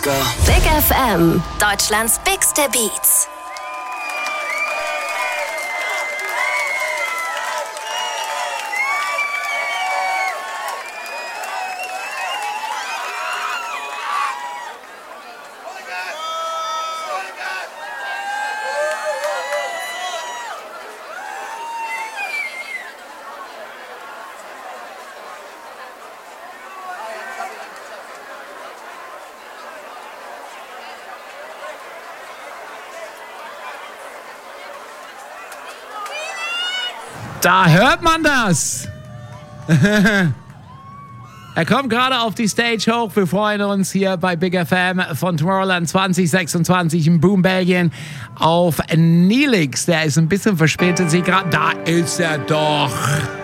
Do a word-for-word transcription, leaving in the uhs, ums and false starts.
go. Big F M, Deutschlands bigste Beats. Da hört man das. Er kommt gerade auf die Stage hoch. Wir freuen uns hier bei Big F M von Tomorrowland zwanzig sechsundzwanzig in Boom, Belgien auf Neelix. Der ist ein bisschen verspätet. Sie gerade. Da ist er doch.